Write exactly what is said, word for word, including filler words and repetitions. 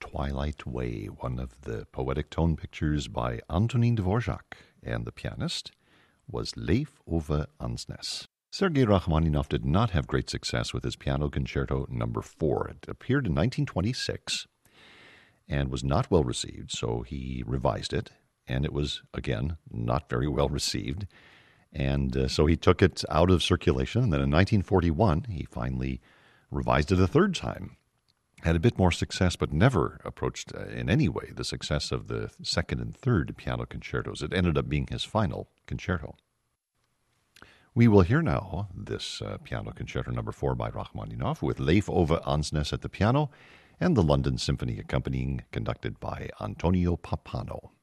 Twilight Way, one of the poetic tone pictures by Antonin Dvorak, and the pianist was Leif Ove Ansnes. Sergei Rachmaninoff did not have great success with his Piano Concerto Number four. It appeared in nineteen twenty-six and was not well received, so he revised it, and it was, again, not very well received. And uh, so he took it out of circulation, and then in nineteen forty-one, he finally revised it a third time. Had a bit more success, but never approached uh, in any way the success of the second and third piano concertos. It ended up being his final concerto. We will hear now this uh, Piano Concerto Number four by Rachmaninoff with Leif Ove Ansnes at the piano and the London Symphony accompanying, conducted by Antonio Pappano.